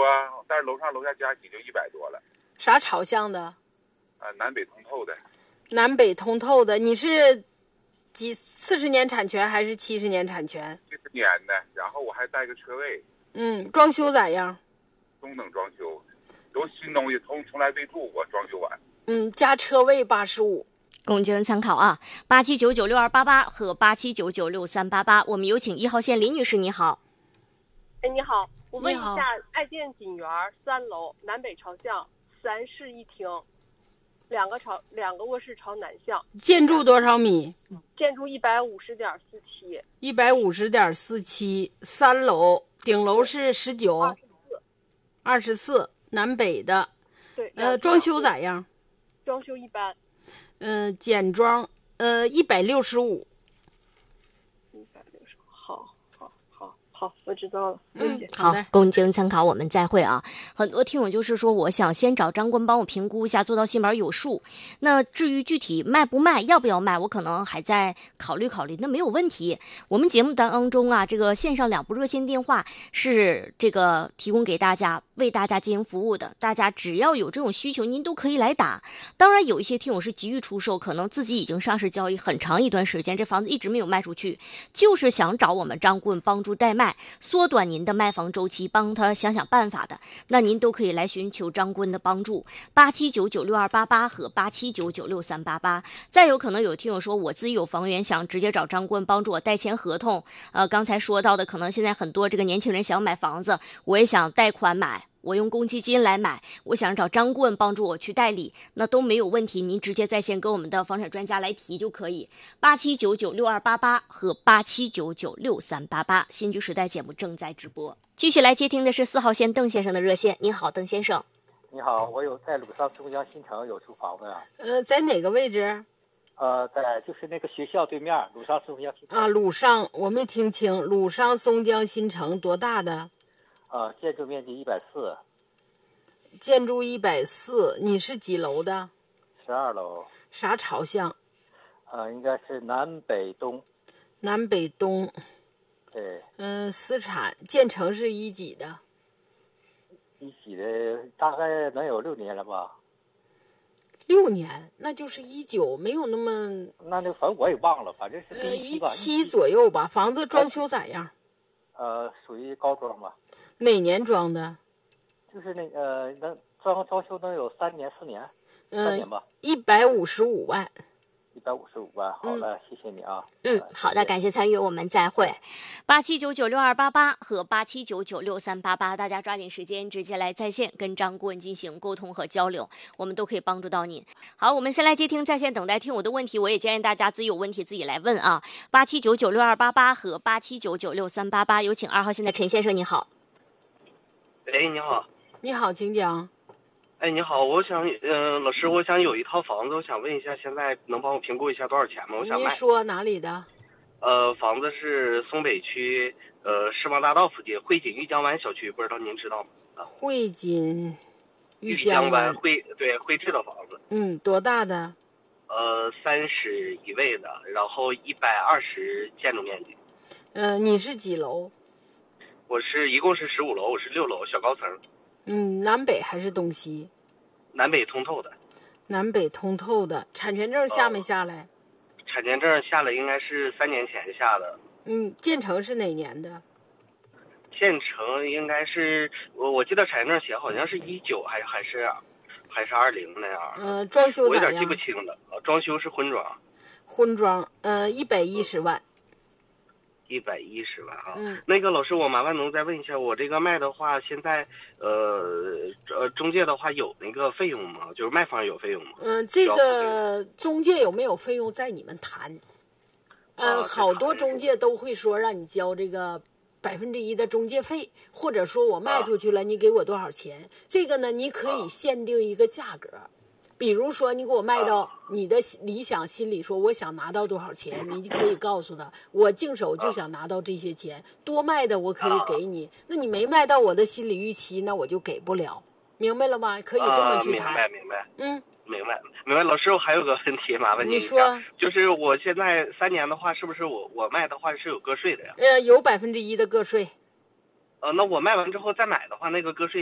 多，但是楼上楼下加起就100多了。 啥朝向的？ 南北通透的。 南北通透的，你是40年产权还是70年产权 ？70年的，然后我还带个车位。 装修咋样？ 中等装修，都新东西，从来没住过，装修完。 加车位85。 供经参考啊，87996288和87996388。我们有请1号线李女士，你好。 哎，你好，我问一下，爱建锦园3楼南北朝向，3室1厅，2个卧室朝南向。 建筑多少米？ 建筑150.47。 150.47，3楼，顶楼是19。24，南北的。 对。 装修咋样？ 装修一般。 简装，165。 好，我知道了。 好，供经参考，我们再会啊。很多听友就是说，我想先找张官帮我评估一下，做到心里有数。那至于具体卖不卖，要不要卖，我可能还在考虑，那没有问题。我们节目当中啊，这个线上2部热线电话是这个提供给大家，为大家进行服务的。大家只要有这种需求，您都可以来打。当然，有一些听友是急于出售，可能自己已经上市交易很长一段时间，这房子一直没有卖出去，就是想找我们张顾问帮助代卖，缩短您的卖房周期，帮他想想办法的，那您都可以来寻求张顾问的帮助。87996288和87996388。再有可能有听友说，我自己有房源，想直接找张顾问帮助我代签合同。刚才说到的，可能现在很多这个年轻人想买房子，我也想贷款买，我用公积金来买，我想找张顾问帮助我去代理，那都没有问题，您直接在线跟我们的房产专家来提就可以。87996288和87996388。新居时代节目正在直播，继续来接听的是4号线邓先生的热线。你好，邓先生。 你好，我有在鲁上中江新城有处房子啊。 在哪个位置？ 在就是那个学校对面，鲁上松江新城。 鲁上，我没听清，鲁上松江新城多大的？ 建筑面积140。 建筑140，你是几楼的 ？12楼。 啥朝向？ 应该是南北东。 南北东。 对。 私产，建成是一几的 ？1几的，大概能有6年了吧 ？6年，那就是19，没有那么。 那反正我也忘了，反正是 17左右吧。房子装修咋样？ 属于高装吧。 哪年装的？ 就是能装修能有3年4年，3年吧。 155万。 155万，好了，谢谢你啊。 好的，感谢参与，我们再会。87996288和87996388，大家抓紧时间直接来在线跟张顾问进行沟通和交流，我们都可以帮助到您。好，我们先来接听在线等待听友的问题，我也建议大家自己有问题自己来问啊。87996288和87996388，有请2号线的陈先生，你好。 哎，你好。 你好，请讲。 哎，你好，我想，老师，我想有一套房子，我想问一下，现在能帮我评估一下多少钱吗？我想卖。 您说哪里的？ 房子是松北区，世贸大道附近汇锦玉江湾小区，不知道您知道吗？ 汇锦玉江湾汇智的房子。 多大的 ？3室1卫的，然后120建筑面积。 你是几楼？ 我一共是15楼，我是6楼，小高层。 南北还是东西？ 南北通透的。 南北通透的，产权证下没下来？ 产权证下来应该是3年前下的。 建成是哪年的？ 建成应该是我记得产权证写好像是19还是20那样。 装修咋样？ 我有点记不清了。装修是婚装。 婚装，110万。 110万啊。那个老师，我麻烦能再问一下，我这个卖的话，现在中介的话有那个费用吗？就是卖方有费用吗？ 这个中介有没有费用在你们谈。好多中介都会说让你交这个1%的中介费，或者说我卖出去了，你给我多少钱？这个呢，你可以限定一个价格。比如说你给我卖到你的理想心里说我想拿到多少钱，你可以告诉他我净手就想拿到这些钱，多卖的我可以给你，那你没卖到我的心理预期，那我就给不了，明白了吗？可以这么去谈。 明白。老师，我还有个问题麻烦您一下。你说，就是我现在3年的话，是不是我卖的话是有个税的呀？ 有1%的个税。 那我卖完之后再买的话，那个个税